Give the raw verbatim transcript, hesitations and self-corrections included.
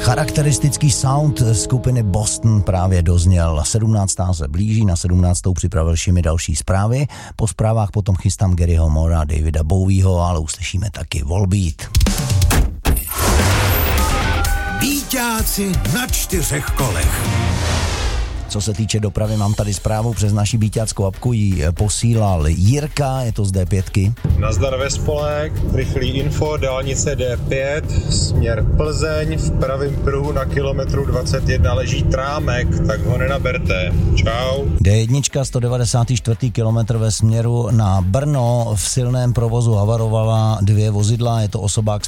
Charakteristický sound skupiny Boston právě dozněl. sedmnáctá se blíží, na sedmnáctou připravil Šimi další zprávy. Po zprávách potom chystám Garyho Moora, Davida Bowieho, ale uslyšíme taky Volbeat. Býťáci na čtyřech kolech. Co se týče dopravy, mám tady zprávu přes naši býťáckou apku, ji posílal Jirka, je to z dé pět. Nazdar Vespolek, rychlý info, dálnice dé pět, směr Plzeň, v pravém pruhu na kilometru dvacet jedna leží trámek, tak ho nenaberte. Čau. dé jedna, sto devadesát čtyři kilometr ve směru na Brno, v silném provozu havarovala dvě vozidla, je to osobák